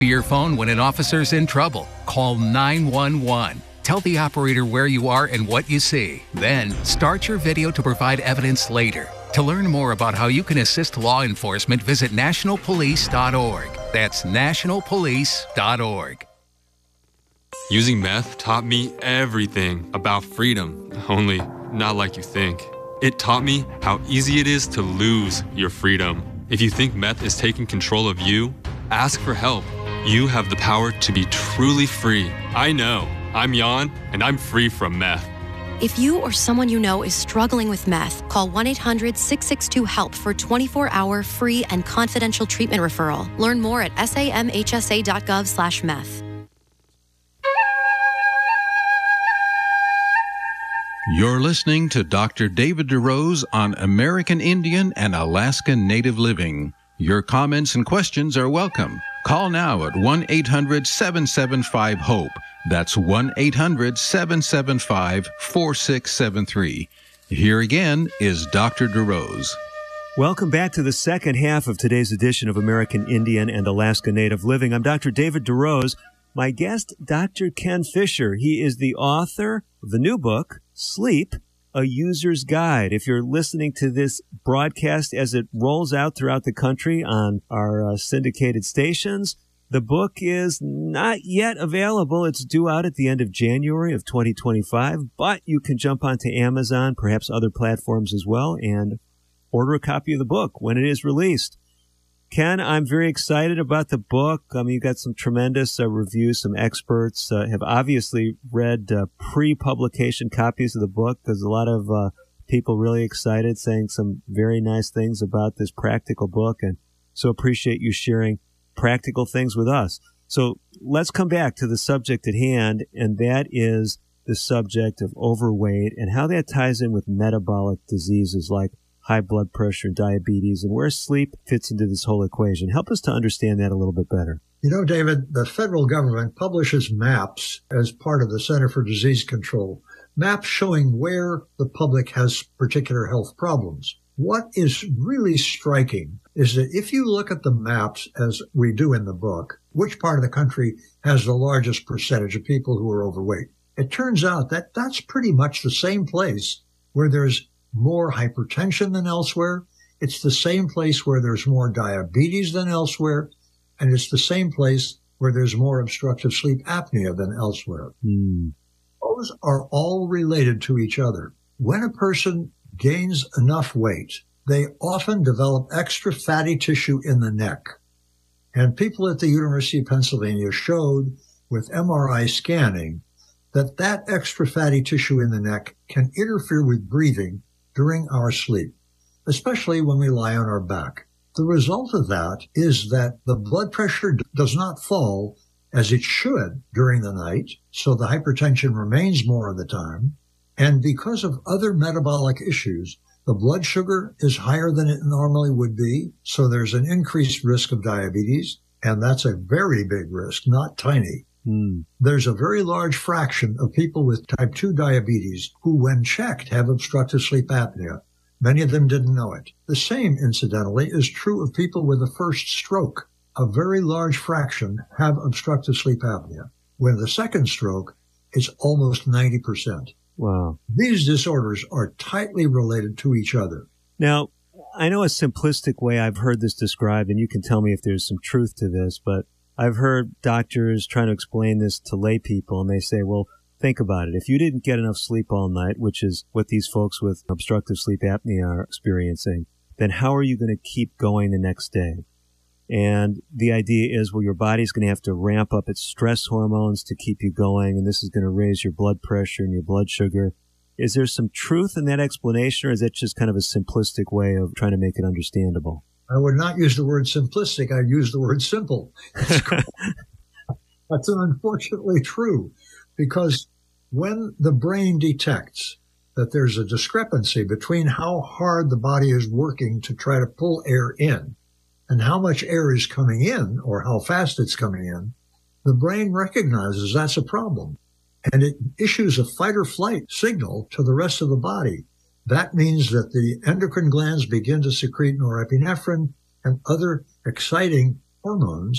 Your phone when an officer's in trouble. Call 911. Tell the operator where you are and what you see. Then, start your video to provide evidence later. To learn more about how you can assist law enforcement, visit nationalpolice.org. That's nationalpolice.org. Using meth taught me everything about freedom, only not like you think. It taught me how easy it is to lose your freedom. If you think meth is taking control of you, ask for help. You have the power to be truly free. I know. I'm Jan, and I'm free from meth. If you or someone you know is struggling with meth, call 1-800-662-HELP for 24-hour free and confidential treatment referral. Learn more at samhsa.gov/meth. You're listening to Dr. David DeRose on American Indian and Alaska Native Living. Your comments and questions are welcome. Call now at 1-800-775-HOPE. That's 1-800-775-4673. Here again is Dr. DeRose. Welcome back to the second half of today's edition of American Indian and Alaska Native Living. I'm Dr. David DeRose. My guest, Dr. Ken Fisher. He is the author of the new book, Sleep, A User's Guide. If you're listening to this broadcast as it rolls out throughout the country on our syndicated stations, the book is not yet available. It's due out at the end of January of 2025, but you can jump onto Amazon, perhaps other platforms as well, and order a copy of the book when it is released. Ken, I'm very excited about the book. You got some tremendous reviews. Some experts have obviously read pre-publication copies of the book. There's a lot of people really excited, saying some very nice things about this practical book, and so appreciate you sharing practical things with us. So let's come back to the subject at hand, and that is the subject of overweight and how that ties in with metabolic diseases like high blood pressure, diabetes, and where sleep fits into this whole equation. Help us to understand that a little bit better. You know, David, the federal government publishes maps as part of the Center for Disease Control, maps showing where the public has particular health problems. What is really striking is that if you look at the maps, as we do in the book, which part of the country has the largest percentage of people who are overweight, it turns out that that's pretty much the same place where there's more hypertension than elsewhere. It's the same place where there's more diabetes than elsewhere. And it's the same place where there's more obstructive sleep apnea than elsewhere. Those are all related to each other. When a person gains enough weight, they often develop extra fatty tissue in the neck. And people at the University of Pennsylvania showed with MRI scanning that that extra fatty tissue in the neck can interfere with breathing during our sleep, especially when we lie on our back. The result of that is that the blood pressure does not fall as it should during the night, so the hypertension remains more of the time. And because of other metabolic issues, the blood sugar is higher than it normally would be, so there's an increased risk of diabetes, and that's a very big risk, not tiny. There's a very large fraction of people with type 2 diabetes who, when checked, have obstructive sleep apnea. Many of them didn't know it. The same, incidentally, is true of people with a first stroke. A very large fraction have obstructive sleep apnea. When the second stroke, it's almost 90%. Wow. These disorders are tightly related to each other. Now, I know a simplistic way I've heard this described, and you can tell me if there's some truth to this, but I've heard doctors trying to explain this to lay people, and they say, well, think about it. If you didn't get enough sleep all night, which is what these folks with obstructive sleep apnea are experiencing, then how are you going to keep going the next day? And the idea is, well, your body's going to have to ramp up its stress hormones to keep you going, and this is going to raise your blood pressure and your blood sugar. Is there some truth in that explanation, or is that just kind of a simplistic way of trying to make it understandable? I would not use the word simplistic. I'd use the word simple. That's unfortunately true, because when the brain detects that there's a discrepancy between how hard the body is working to try to pull air in and how much air is coming in or how fast it's coming in, the brain recognizes that's a problem. And it issues a fight or flight signal to the rest of the body. That means that the endocrine glands begin to secrete norepinephrine and other exciting hormones,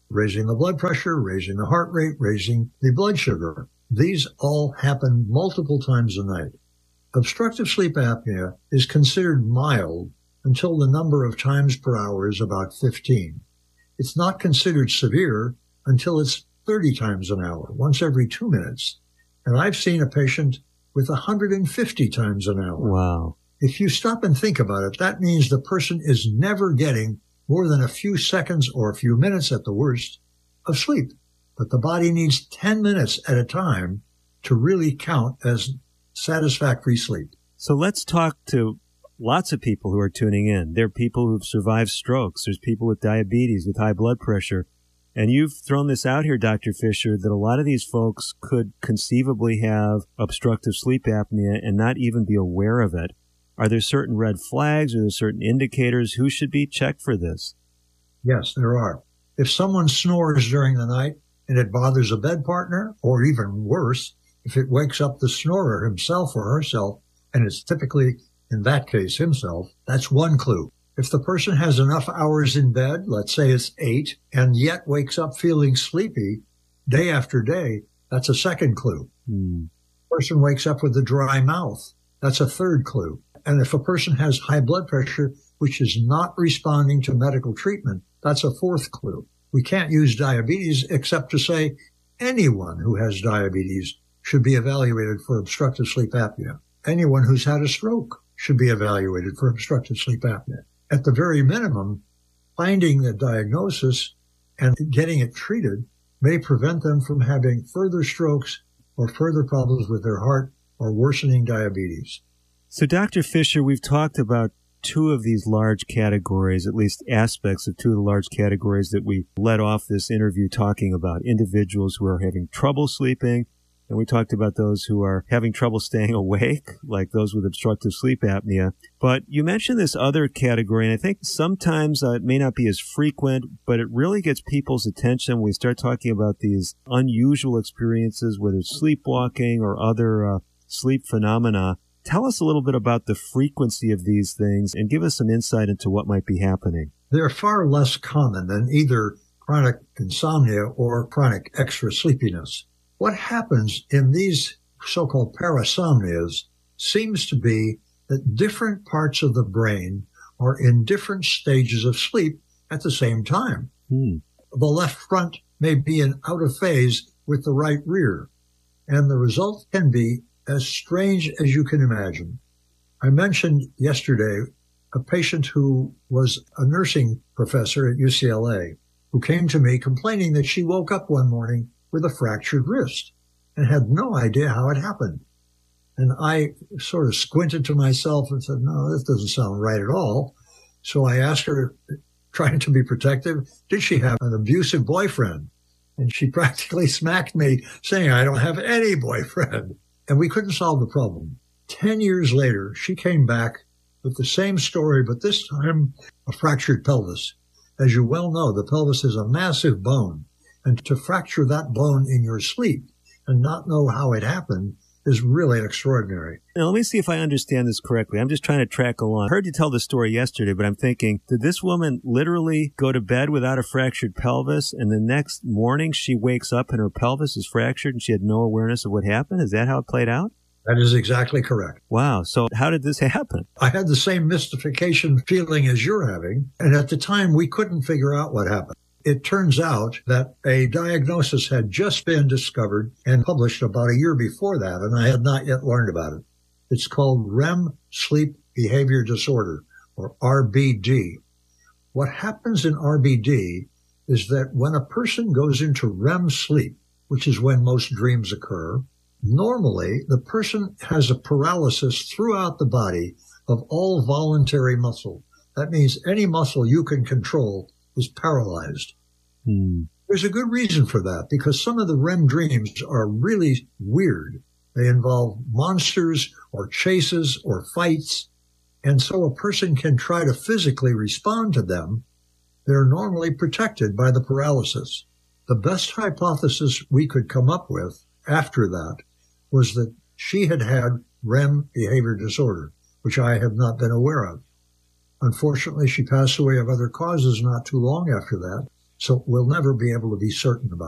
raising the blood pressure, raising the heart rate, raising the blood sugar. These all happen multiple times a night. Obstructive sleep apnea is considered mild until the number of times per hour is about 15. It's not considered severe until it's 30 times an hour, once every 2 minutes. And I've seen a patient with 150 times an hour. Wow. If you stop and think about it, that means the person is never getting more than a few seconds or a few minutes at the worst of sleep. But the body needs 10 minutes at a time to really count as satisfactory sleep. So let's talk to lots of people who are tuning in. There are people who've survived strokes. There's people with diabetes, with high blood pressure. And you've thrown this out here, Dr. Fisher, that a lot of these folks could conceivably have obstructive sleep apnea and not even be aware of it. Are there certain red flags? Are there certain indicators? Who should be checked for this? Yes, there are. If someone snores during the night and it bothers a bed partner, or even worse, if it wakes up the snorer himself or herself, and it's typically, in that case, himself, that's one clue. If the person has enough hours in bed, let's say it's 8, and yet wakes up feeling sleepy day after day, that's a second clue. The person wakes up with a dry mouth, that's a third clue. And if a person has high blood pressure, which is not responding to medical treatment, that's a fourth clue. We can't use diabetes except to say anyone who has diabetes should be evaluated for obstructive sleep apnea. Anyone who's had a stroke should be evaluated for obstructive sleep apnea. At the very minimum, finding the diagnosis and getting it treated may prevent them from having further strokes or further problems with their heart or worsening diabetes. So, Dr. Fisher, we've talked about two of these large categories, at least aspects of two of the large categories that we led off this interview talking about. Individuals who are having trouble sleeping, and we talked about those who are having trouble staying awake, like those with obstructive sleep apnea. But you mentioned this other category, and I think sometimes it may not be as frequent, but it really gets people's attention when we start talking about these unusual experiences, whether it's sleepwalking or other sleep phenomena. Tell us a little bit about the frequency of these things and give us some insight into what might be happening. They're far less common than either chronic insomnia or chronic extra sleepiness. What happens in these so-called parasomnias seems to be that different parts of the brain are in different stages of sleep at the same time. The left front may be out of phase with the right rear, and the result can be as strange as you can imagine. I mentioned yesterday a patient who was a nursing professor at UCLA who came to me complaining that she woke up one morning with a fractured wrist and had no idea how it happened. And I sort of squinted to myself and said, no, this doesn't sound right at all. So I asked her, trying to be protective, did she have an abusive boyfriend? And she practically smacked me saying, I don't have any boyfriend. And we couldn't solve the problem. 10 years later, she came back with the same story, but this time a fractured pelvis. As you well know, the pelvis is a massive bone, and to fracture that bone in your sleep and not know how it happened is really extraordinary. Now, let me see if I understand this correctly. I'm just trying to track along. I heard you tell the story yesterday, but I'm thinking, did this woman literally go to bed without a fractured pelvis, and the next morning she wakes up and her pelvis is fractured and she had no awareness of what happened? Is that how it played out? That is exactly correct. Wow. So how did this happen? I had the same mystification feeling as you're having, and at the time we couldn't figure out what happened. It turns out that a diagnosis had just been discovered and published about a year before that, and I had not yet learned about it. It's called REM sleep behavior disorder, or RBD. What happens in RBD is that when a person goes into REM sleep, which is when most dreams occur, normally the person has a paralysis throughout the body of all voluntary muscle. That means any muscle you can control is paralyzed. There's a good reason for that, because some of the REM dreams are really weird. They involve monsters or chases or fights, and so a person can try to physically respond to them. They're normally protected by the paralysis. The best hypothesis we could come up with after that was that she had had REM behavior disorder, which I have not been aware of. Unfortunately, she passed away of other causes not too long after that. So we'll never be able to be certain about